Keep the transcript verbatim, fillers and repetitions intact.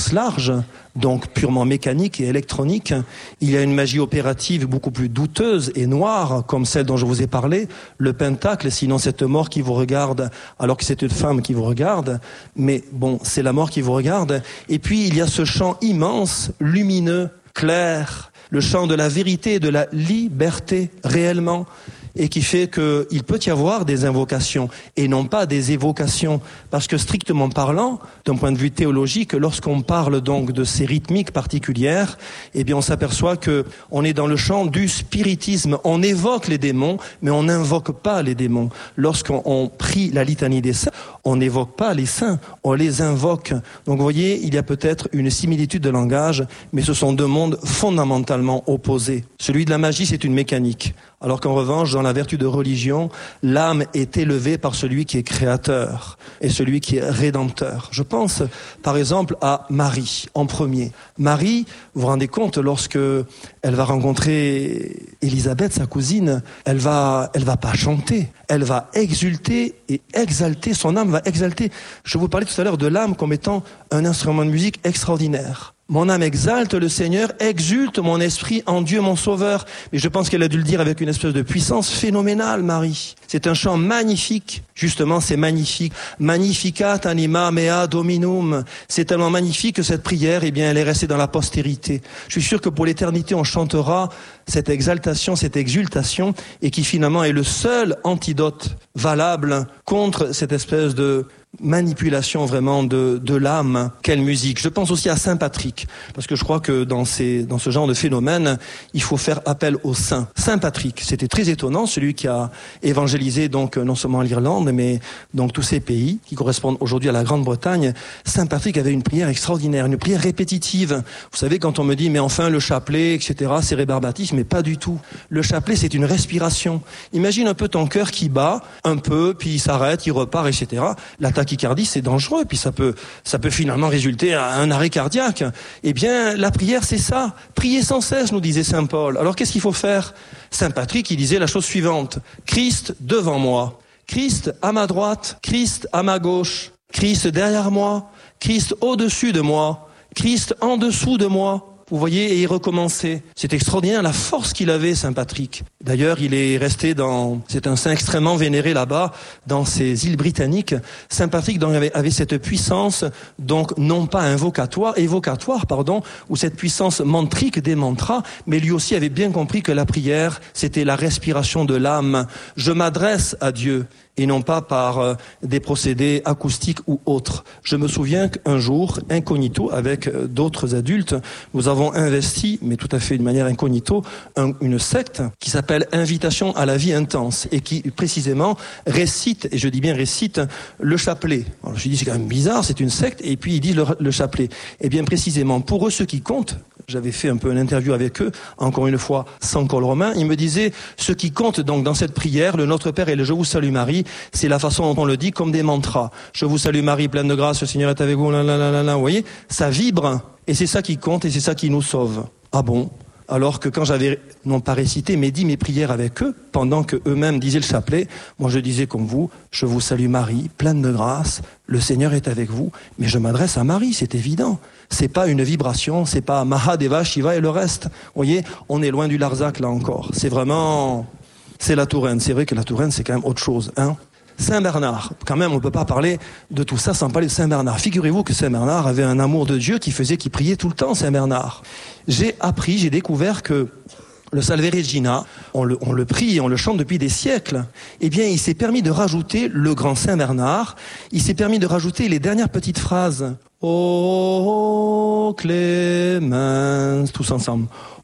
sens large, donc purement mécanique et électronique. Il y a une magie opérative beaucoup plus douteuse et noire, comme celle dont je vous ai parlé, le pentacle, sinon cette mort qui vous regarde, alors que c'est une femme qui vous regarde, mais bon, c'est la mort qui vous regarde. Et puis il y a ce chant immense, lumineux, clair, le chant de la vérité et de la liberté, réellement, et qui fait qu'il peut y avoir des invocations et non pas des évocations. Parce que strictement parlant, d'un point de vue théologique, lorsqu'on parle donc de ces rythmiques particulières, eh bien on s'aperçoit que on est dans le champ du spiritisme. On évoque les démons, mais on n'invoque pas les démons. Lorsqu'on on prie la litanie des saints, on n'évoque pas les saints, on les invoque. Donc vous voyez, il y a peut-être une similitude de langage, mais ce sont deux mondes fondamentalement opposés. Celui de la magie, c'est une mécanique. Alors qu'en revanche, dans la vertu de religion, l'âme est élevée par celui qui est créateur et celui qui est rédempteur. Je pense, par exemple, à Marie, en premier. Marie, vous vous rendez compte, lorsque elle va rencontrer Élisabeth, sa cousine, elle va, elle va pas chanter, elle va exulter et exalter, son âme va exalter. Je vous parlais tout à l'heure de l'âme comme étant un instrument de musique extraordinaire. Mon âme exalte le Seigneur, exulte mon esprit en Dieu mon Sauveur. Mais je pense qu'elle a dû le dire avec une espèce de puissance phénoménale, Marie. C'est un chant magnifique. Justement, c'est magnifique. Magnificat anima mea dominum. C'est tellement magnifique que cette prière, eh bien, elle est restée dans la postérité. Je suis sûr que pour l'éternité, on chantera cette exaltation, cette exultation, et qui finalement est le seul antidote valable contre cette espèce de manipulation vraiment de, de l'âme. Quelle musique. Je pense aussi à Saint Patrick, parce que je crois que dans, ces, dans ce genre de phénomène, il faut faire appel aux saints. Saint Patrick, c'était très étonnant, celui qui a évangélisé donc non seulement l'Irlande, mais donc tous ces pays qui correspondent aujourd'hui à la Grande-Bretagne. Saint Patrick avait une prière extraordinaire, une prière répétitive. Vous savez, quand on me dit, mais enfin le chapelet, et cetera, c'est rébarbatif, mais pas du tout. Le chapelet, c'est une respiration. Imagine un peu ton cœur qui bat, un peu, puis il s'arrête, il repart, et cetera. La tachycardie, c'est dangereux, puis ça peut, ça peut finalement résulter à un arrêt cardiaque. Eh bien, la prière, c'est ça. Prier sans cesse, nous disait Saint Paul. Alors, qu'est-ce qu'il faut faire? Saint Patrick, il disait la chose suivante. Christ devant moi. Christ à ma droite. Christ à ma gauche. Christ derrière moi. Christ au-dessus de moi. Christ en dessous de moi. Vous voyez, et il recommençait. C'est extraordinaire la force qu'il avait, Saint Patrick. D'ailleurs, il est resté dans, c'est un saint extrêmement vénéré là-bas, dans ces îles britanniques. Saint Patrick donc, avait, avait cette puissance, donc non pas invocatoire, évocatoire, pardon, ou cette puissance mantrique des mantras, mais lui aussi avait bien compris que la prière, c'était la respiration de l'âme. Je m'adresse à Dieu, et non pas par euh, des procédés acoustiques ou autres. Je me souviens qu'un jour, incognito, avec euh, d'autres adultes, nous avons investi, mais tout à fait de manière incognito, un, une secte qui s'appelle Invitation à la vie intense et qui précisément récite, et je dis bien récite, le chapelet. Alors je me suis dit, c'est quand même bizarre, c'est une secte, et puis ils disent le, le chapelet. Et bien précisément, pour eux, ce qui compte, j'avais fait un peu une interview avec eux, encore une fois, sans col romain, ils me disaient, ce qui compte donc dans cette prière, le Notre Père et le Je vous salue Marie, c'est la façon dont on le dit comme des mantras. Je vous salue Marie, pleine de grâce, le Seigneur est avec vous, là, là, là, là, là. Vous voyez, ça vibre, et c'est ça qui compte, et c'est ça qui nous sauve. Ah bon? Alors que quand j'avais, non pas récité, mais dit mes prières avec eux, pendant que eux-mêmes disaient le chapelet, moi je disais comme vous, je vous salue Marie, pleine de grâce, le Seigneur est avec vous, mais je m'adresse à Marie, c'est évident. C'est pas une vibration, c'est pas Mahadeva, Shiva et le reste. Vous voyez, on est loin du Larzac là encore. C'est vraiment, c'est la Touraine. C'est vrai que la Touraine c'est quand même autre chose, hein. Saint Bernard, quand même, on ne peut pas parler de tout ça sans parler de Saint Bernard. Figurez-vous que Saint Bernard avait un amour de Dieu qui faisait qu'il priait tout le temps, Saint Bernard. J'ai appris, j'ai découvert que le Salve Regina, on le, on le prie, on le chante depuis des siècles. Eh bien, il s'est permis de rajouter le grand Saint Bernard, il s'est permis de rajouter les dernières petites phrases. Ô Clémence, tous ensemble.